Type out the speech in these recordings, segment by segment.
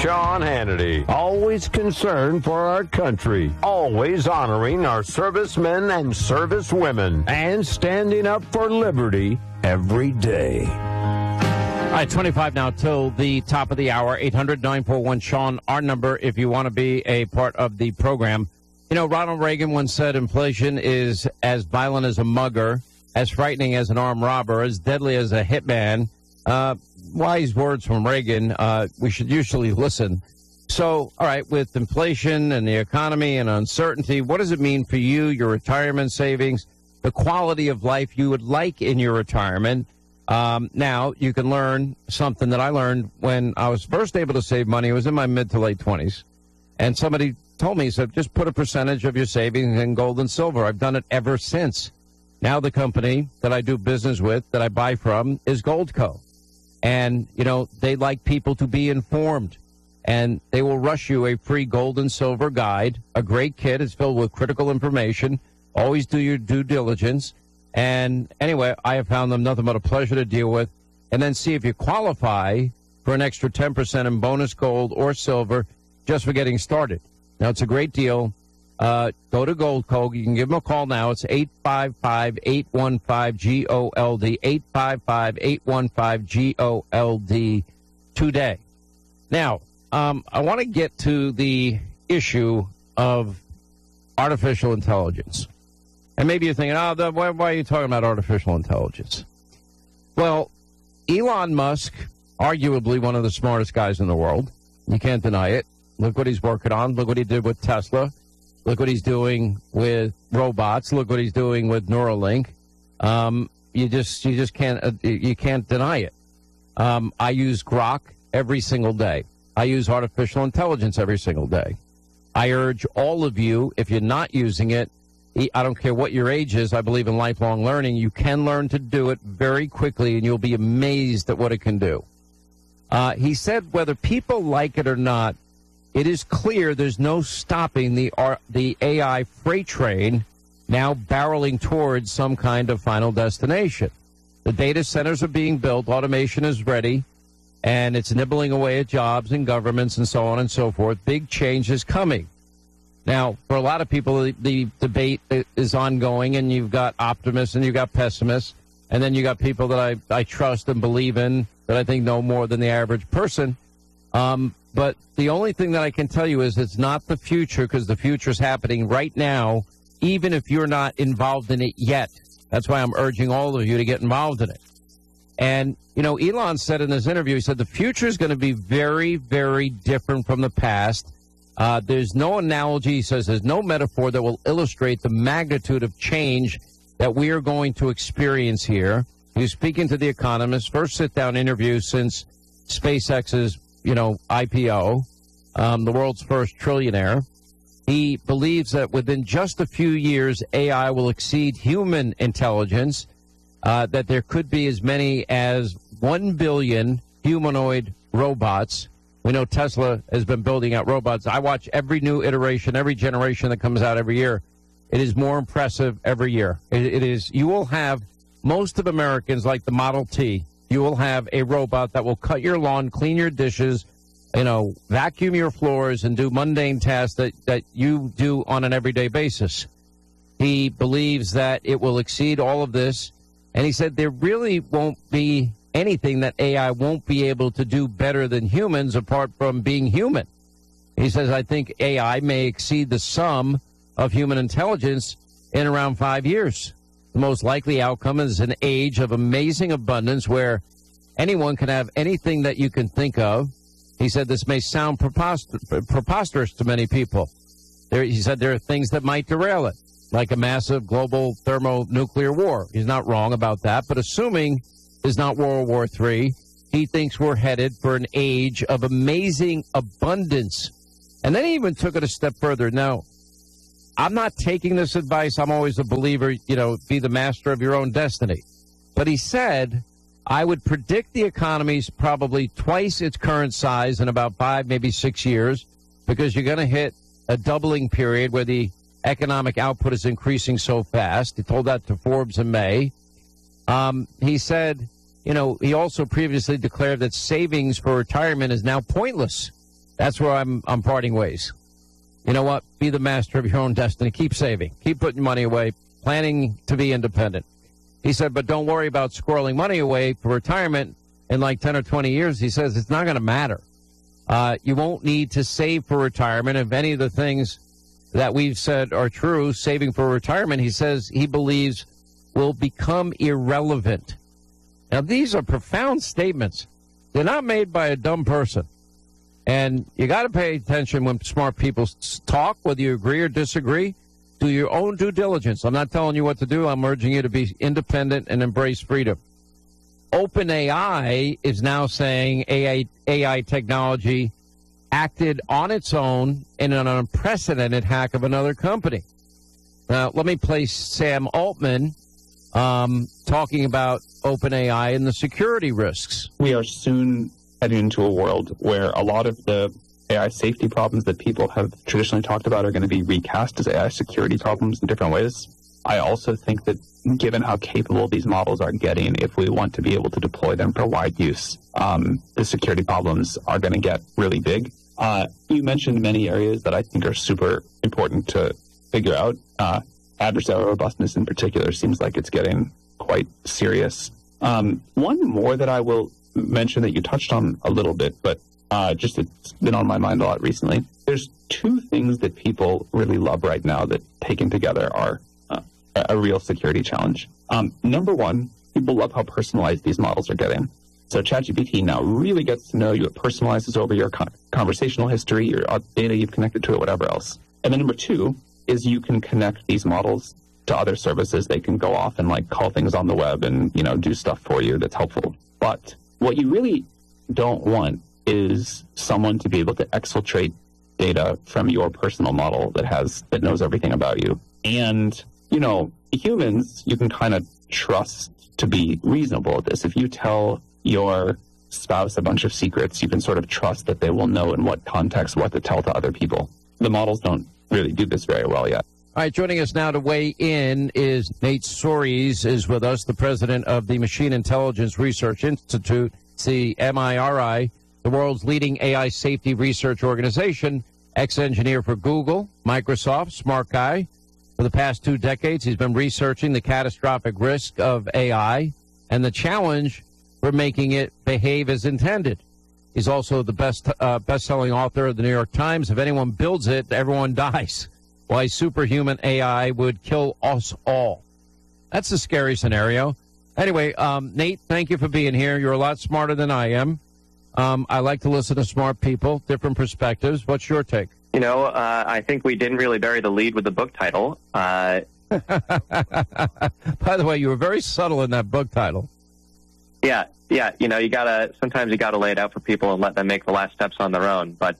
Sean Hannity, always concerned for our country, always honoring our servicemen and servicewomen, and standing up for liberty every day. All right, 25 now till the top of the hour. 800-941-SEAN, our number if you want to be a part of the program. You know, Ronald Reagan once said inflation is as violent as a mugger, as frightening as an armed robber, as deadly as a hitman. Wise words from Reagan. We should usually listen. So, all right, with inflation and the economy and uncertainty, what does it mean for you, your retirement savings, the quality of life you would like in your retirement? Now, you can learn something that I learned when I was first able to save money. It was in my mid to late 20s. And somebody told me, he said, just put a percentage of your savings in gold and silver. I've done it ever since. Now the company that I do business with, that I buy from, is Goldco. And, you know, they like people to be informed. And they will rush you a free gold and silver guide, a great kit. It's filled with critical information. Always do your due diligence. And anyway, I have found them nothing but a pleasure to deal with. And then see if you qualify for an extra 10% in bonus gold or silver just for getting started. Now, it's a great deal. Go to Goldco. You can give them a call now. It's 855-815-GOLD, 855-815-GOLD today. Now, I want to get to the issue of artificial intelligence. And maybe you're thinking, why are you talking about artificial intelligence? Well, Elon Musk, arguably one of the smartest guys in the world. You can't deny it. Look what he's working on. Look what he did with Tesla. Look what he's doing with robots. Look what he's doing with Neuralink. You just can't deny it. I use Grok every single day. I use artificial intelligence every single day. I urge all of you, if you're not using it, I don't care what your age is, I believe in lifelong learning. You can learn to do it very quickly, and you'll be amazed at what it can do. He said whether people like it or not, it is clear there's no stopping the AI freight train now barreling towards some kind of final destination. The data centers are being built, automation is ready, and it's nibbling away at jobs and governments and so on and so forth. Big change is coming. Now, for a lot of people, the debate is ongoing, and you've got optimists and you've got pessimists, and then you got people that I trust and believe in that I think know more than the average person. But the only thing that I can tell you is it's not the future, because the future is happening right now, even if you're not involved in it yet. That's why I'm urging all of you to get involved in it. And, you know, Elon said in this interview, he said the future is going to be very, very different from the past. There's no analogy, he says, there's no metaphor that will illustrate the magnitude of change that we are going to experience here. He's speaking to The Economist, first sit-down interview since SpaceX's, IPO, the world's first trillionaire. He believes that within just a few years, AI will exceed human intelligence, that there could be as many as 1 billion humanoid robots. We know Tesla has been building out robots. I watch every new iteration, every generation that comes out every year. It is more impressive every year. It is. You will have most of Americans, like the Model T, you will have a robot that will cut your lawn, clean your dishes, vacuum your floors, and do mundane tasks that you do on an everyday basis. He believes that it will exceed all of this. And he said there really won't be anything that AI won't be able to do better than humans apart from being human. He says, I think AI may exceed the sum of human intelligence in around 5 years. The most likely outcome is an age of amazing abundance where anyone can have anything that you can think of. He said this may sound preposterous to many people. He said there are things that might derail it, like a massive global thermonuclear war. He's not wrong about that, but assuming it's not World War III, he thinks we're headed for an age of amazing abundance. And then he even took it a step further. Now, I'm not taking this advice. I'm always a believer, be the master of your own destiny. But he said, I would predict the economy's probably twice its current size in about 5, maybe 6 years, because you're going to hit a doubling period where the economic output is increasing so fast. He told that to Forbes in May. He said, he also previously declared that savings for retirement is now pointless. That's where I'm parting ways. You know what? Be the master of your own destiny. Keep saving. Keep putting money away, planning to be independent. He said, but don't worry about squirreling money away for retirement in like 10 or 20 years. He says it's not going to matter. You won't need to save for retirement. If any of the things that we've said are true, saving for retirement, he says he believes will become irrelevant. Now, these are profound statements. They're not made by a dumb person. And you got to pay attention when smart people talk, whether you agree or disagree. Do your own due diligence. I'm not telling you what to do. I'm urging you to be independent and embrace freedom. OpenAI is now saying AI technology acted on its own in an unprecedented hack of another company. Now, let me play Sam Altman talking about OpenAI and the security risks. We are soon heading into a world where a lot of the AI safety problems that people have traditionally talked about are going to be recast as AI security problems in different ways. I also think that given how capable these models are getting, if we want to be able to deploy them for wide use, the security problems are going to get really big. You mentioned many areas that I think are super important to figure out. Adversarial robustness in particular seems like it's getting quite serious. One more that I will mention that you touched on a little bit, but just it's been on my mind a lot recently. There's two things that people really love right now that taken together are a real security challenge. Number one, people love how personalized these models are getting. So ChatGPT now really gets to know you. It personalizes over your conversational history, your data you've connected to it, whatever else. And then number two is you can connect these models to other services. They can go off and like call things on the web and, do stuff for you that's helpful. But what you really don't want is someone to be able to exfiltrate data from your personal model that knows everything about you. And, humans, you can kind of trust to be reasonable at this. If you tell your spouse a bunch of secrets, you can sort of trust that they will know in what context what to tell to other people. The models don't really do this very well yet. All right, joining us now to weigh in is Nate Soares is with us, the president of the Machine Intelligence Research Institute, the MIRI, the world's leading AI safety research organization, ex-engineer for Google, Microsoft, smart guy. For the past 2 decades, he's been researching the catastrophic risk of AI and the challenge for making it behave as intended. He's also the best-selling author of the New York Times. If anyone builds it, everyone dies. Why superhuman AI would kill us all. That's a scary scenario. Anyway, Nate, thank you for being here. You're a lot smarter than I am. I like to listen to smart people, different perspectives. What's your take? I think we didn't really bury the lead with the book title. By the way, you were very subtle in that book title. Yeah. Sometimes you gotta lay it out for people and let them make the last steps on their own. But,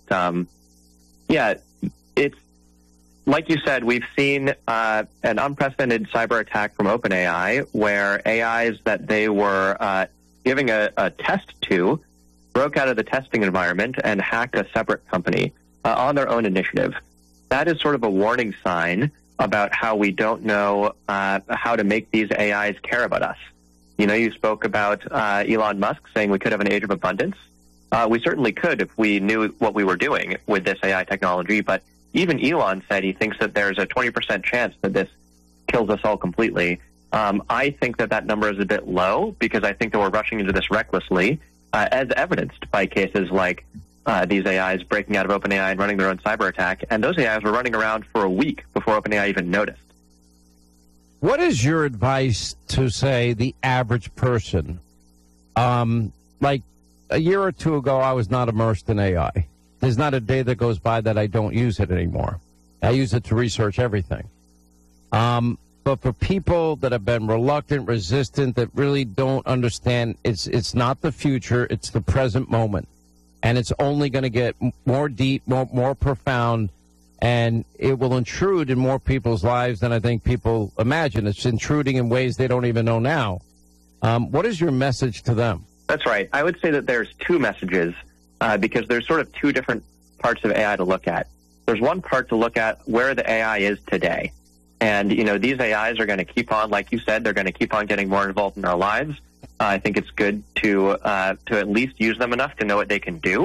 it's, like you said, we've seen an unprecedented cyber attack from OpenAI where AIs that they were giving a test to broke out of the testing environment and hacked a separate company on their own initiative. That is sort of a warning sign about how we don't know how to make these AIs care about us. You spoke about Elon Musk saying we could have an age of abundance. We certainly could if we knew what we were doing with this AI technology, but even Elon said he thinks that there's a 20% chance that this kills us all completely. I think that number is a bit low because I think that we're rushing into this recklessly, as evidenced by cases like these AIs breaking out of OpenAI and running their own cyber attack. And those AIs were running around for a week before OpenAI even noticed. What is your advice to, say, the average person? Like a year or two ago, I was not immersed in AI. There's not a day that goes by that I don't use it anymore. I use it to research everything. But for people that have been reluctant, resistant, that really don't understand, it's not the future, it's the present moment. And it's only going to get more deep, more profound, and it will intrude in more people's lives than I think people imagine. It's intruding in ways they don't even know now. What is your message to them? That's right. I would say that there's two messages because there's sort of two different parts of AI to look at. There's one part to look at where the AI is today. And, these AIs are going to keep on, like you said, they're going to keep on getting more involved in our lives. I think it's good to at least use them enough to know what they can do.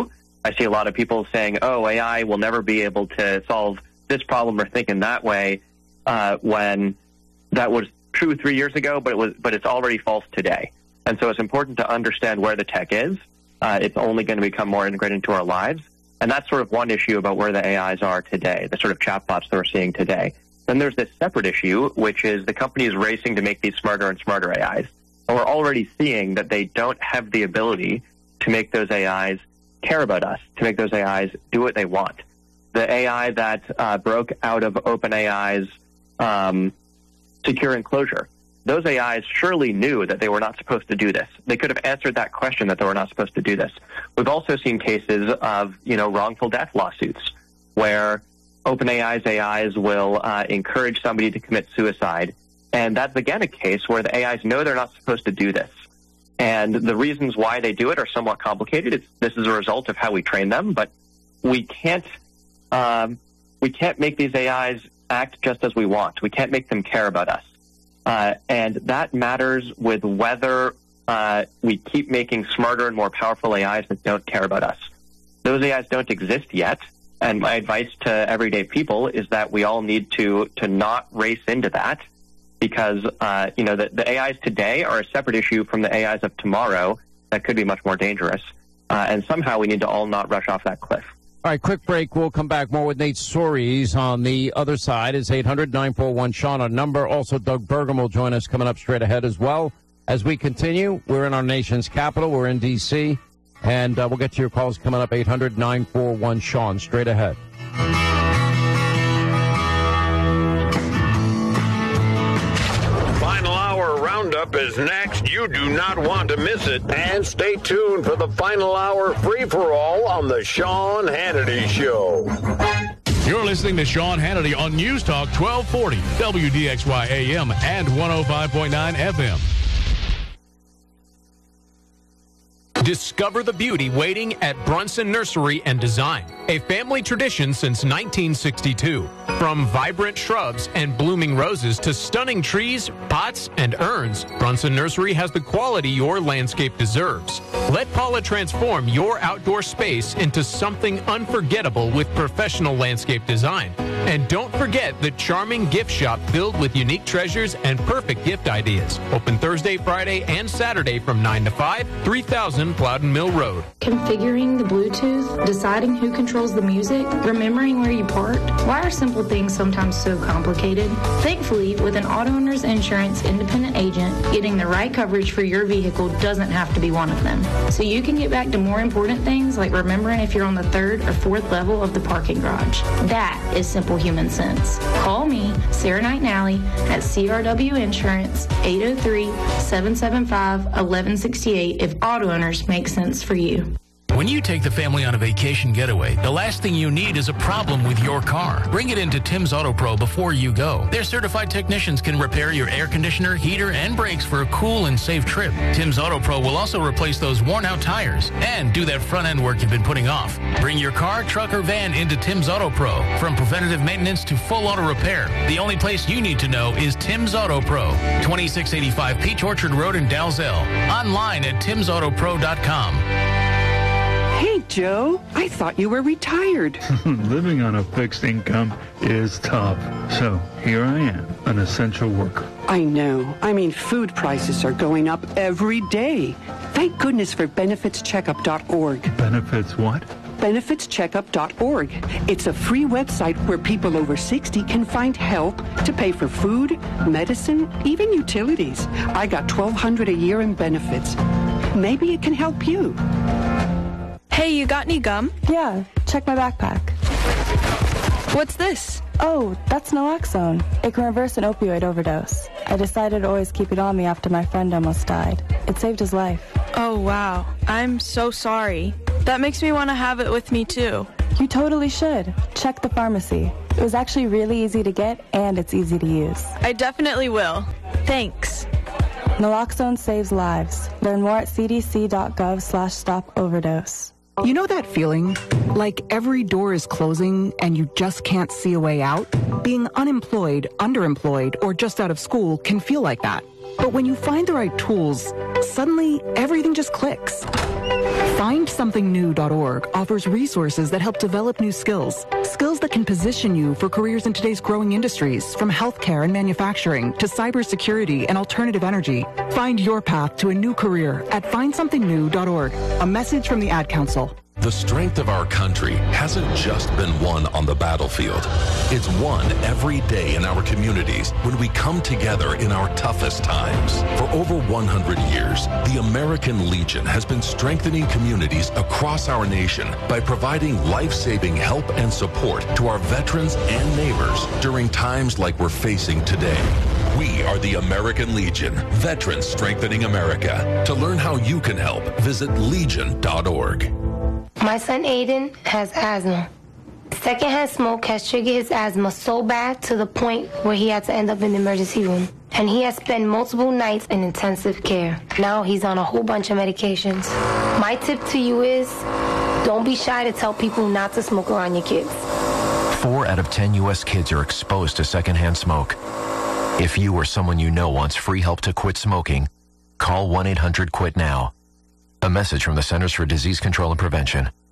I see a lot of people saying, oh, AI will never be able to solve this problem or think in that way, when that was true 3 years ago, but it's already false today. And so it's important to understand where the tech is. It's only going to become more integrated into our lives. And that's sort of one issue about where the AIs are today, the sort of chatbots that we're seeing today. Then there's this separate issue, which is the companies racing to make these smarter and smarter AIs. And we're already seeing that they don't have the ability to make those AIs care about us, to make those AIs do what they want. The AI that broke out of OpenAI's secure enclosure, those AIs surely knew that they were not supposed to do this. They could have answered that question that they were not supposed to do this. We've also seen cases of, wrongful death lawsuits where OpenAI's AIs will encourage somebody to commit suicide. And that's, again, a case where the AIs know they're not supposed to do this. And the reasons why they do it are somewhat complicated. This is a result of how we train them, but we can't make these AIs act just as we want. We can't make them care about us. And that matters with whether we keep making smarter and more powerful AIs that don't care about us. Those AIs don't exist yet. And my advice to everyday people is that we all need to not race into that, because, the AIs today are a separate issue from the AIs of tomorrow that could be much more dangerous. And somehow we need to all not rush off that cliff. All right, quick break. We'll come back more with Nate Soares on the other side. It's 800-941-SEAN, our number. Also, Doug Burgum will join us coming up straight ahead as well. As we continue, we're in our nation's capital. We're in D.C., and we'll get to your calls coming up, 800-941-SEAN, straight ahead. Final Hour Roundup is next. You do not want to miss it. And stay tuned for the Final Hour free-for-all on the Sean Hannity Show. You're listening to Sean Hannity on News Talk 1240, WDXY AM and 105.9 FM. Discover the beauty waiting at Brunson Nursery and Design, a family tradition since 1962. From vibrant shrubs and blooming roses to stunning trees, pots, and urns, Brunson Nursery has the quality your landscape deserves. Let Paula transform your outdoor space into something unforgettable with professional landscape design. And don't forget the charming gift shop filled with unique treasures and perfect gift ideas. Open Thursday, Friday, and Saturday from 9 to 5, 3000 Plowden Mill Road. Configuring the Bluetooth, deciding who controls the music, remembering where you parked. Why are simple things sometimes so complicated? Thankfully, with an Auto Owners Insurance independent agent, getting the right coverage for your vehicle doesn't have to be one of them. So you can get back to more important things like remembering if you're on the 3rd or 4th level of the parking garage. That is simple human sense. Call me, Sarah Knight Nally, at CRW Insurance, 803-775-1168 if Auto Owners makes sense for you. When you take the family on a vacation getaway, the last thing you need is a problem with your car. Bring it into Tim's Auto Pro before you go. Their certified technicians can repair your air conditioner, heater, and brakes for a cool and safe trip. Tim's Auto Pro will also replace those worn-out tires and do that front-end work you've been putting off. Bring your car, truck, or van into Tim's Auto Pro. From preventative maintenance to full auto repair, the only place you need to know is Tim's Auto Pro, 2685 Peach Orchard Road in Dalzell. Online at timsautopro.com. Hey, Joe, I thought you were retired. Living on a fixed income is tough. So here I am, an essential worker. I know. I mean, food prices are going up every day. Thank goodness for benefitscheckup.org. Benefits what? benefitscheckup.org. It's a free website where people over 60 can find help to pay for food, medicine, even utilities. I got $1,200 a year in benefits. Maybe it can help you. Hey, you got any gum? Yeah, check my backpack. What's this? Oh, that's naloxone. It can reverse an opioid overdose. I decided to always keep it on me after my friend almost died. It saved his life. Oh, wow. I'm so sorry. That makes me want to have it with me, too. You totally should. Check the pharmacy. It was actually really easy to get, and it's easy to use. I definitely will. Thanks. Naloxone saves lives. Learn more at cdc.gov/stop-overdose. You know that feeling? Like every door is closing and you just can't see a way out? Being unemployed, underemployed, or just out of school can feel like that. But when you find the right tools, suddenly everything just clicks. FindSomethingNew.org offers resources that help develop new skills that can position you for careers in today's growing industries, from healthcare and manufacturing to cybersecurity and alternative energy. Find your path to a new career at FindSomethingNew.org. A message from the Ad Council. The strength of our country hasn't just been won on the battlefield. It's won every day in our communities when we come together in our toughest times. For over 100 years, the American Legion has been strengthening communities across our nation by providing life-saving help and support to our veterans and neighbors during times like we're facing today. We are the American Legion, Veterans Strengthening America. To learn how you can help, visit legion.org. My son Aiden has asthma. Secondhand smoke has triggered his asthma so bad to the point where he had to end up in the emergency room. And he has spent multiple nights in intensive care. Now he's on a whole bunch of medications. My tip to you is, don't be shy to tell people not to smoke around your kids. 4 out of 10 U.S. kids are exposed to secondhand smoke. If you or someone you know wants free help to quit smoking, call 1-800-QUIT-NOW. A message from the Centers for Disease Control and Prevention.